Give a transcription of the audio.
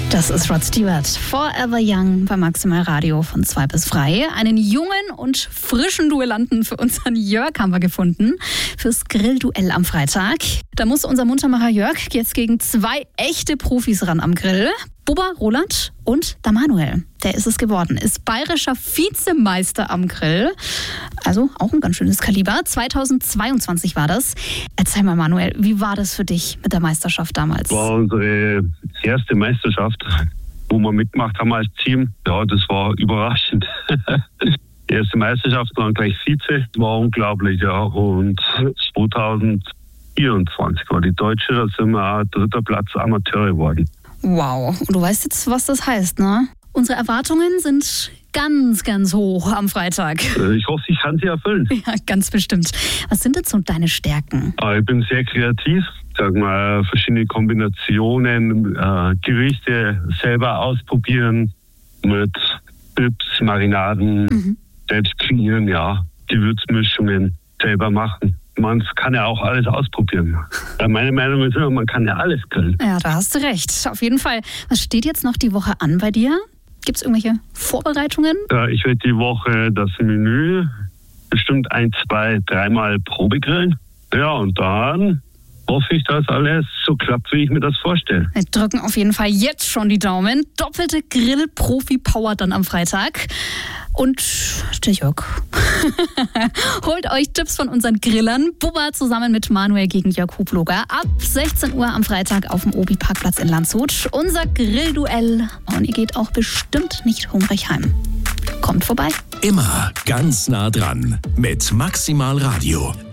Das ist Rod Stewart, Forever Young bei Maximal Radio von 2 bis frei. Einen jungen und frischen Duellanten für unseren Jörg haben wir gefunden, fürs Grillduell am Freitag. Da muss unser Muntermacher Jörg jetzt gegen 2 echte Profis ran am Grill. Bubba Roland und der Manuel, der ist es geworden, ist bayerischer Vizemeister am Grill. Also auch ein ganz schönes Kaliber. 2022 war das. Erzähl mal, Manuel, wie war das für dich mit der Meisterschaft damals? War unsere erste Meisterschaft, wo wir mitgemacht haben als Team. Ja, das war überraschend. Die erste Meisterschaft waren gleich Vize. War unglaublich, ja. Und 2024 war die deutsche, da sind wir 3. Platz Amateur geworden. Wow, und du weißt jetzt, was das heißt, ne? Unsere Erwartungen sind ganz, ganz hoch am Freitag. Ich hoffe, ich kann sie erfüllen. Ja, ganz bestimmt. Was sind jetzt so deine Stärken? Ich bin sehr kreativ. Sag mal, verschiedene Kombinationen, Gerichte selber ausprobieren mit Dips, Marinaden, selbst kreieren, ja, Gewürzmischungen selber machen. Man kann ja auch alles ausprobieren. Meine Meinung ist immer, man kann ja alles grillen. Ja, da hast du recht. Auf jeden Fall. Was steht jetzt noch die Woche an bei dir? Gibt es irgendwelche Vorbereitungen? Ich werde die Woche das Menü bestimmt 1, 2, 3 Mal Probe grillen. Ja, und dann hoffe ich, dass alles so klappt, wie ich mir das vorstelle. Wir drücken auf jeden Fall jetzt schon die Daumen. Doppelte Grill-Profi-Power dann am Freitag. Und der Jörg holt euch Tipps von unseren Grillern. Bubba zusammen mit Manuel gegen Jörg Hubloger. Ab 16 Uhr am Freitag auf dem Obi-Parkplatz in Landshut. Unser Grillduell. Und ihr geht auch bestimmt nicht hungrig heim. Kommt vorbei. Immer ganz nah dran mit Maximal Radio.